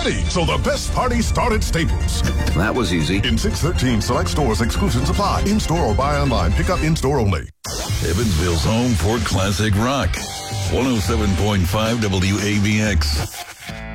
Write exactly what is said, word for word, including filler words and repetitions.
ready. So the best party started Staples. That was easy. In six thirteen select stores, exclusions apply. In-store or buy online. Pick up in-store only. Evansville's home for classic rock. one oh seven point five W A B X.